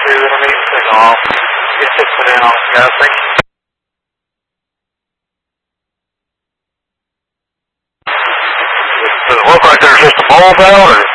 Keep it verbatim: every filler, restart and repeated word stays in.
two, intermediate signal off. Get six foot in on gas tank. Does it look like there's just a bulb out, or?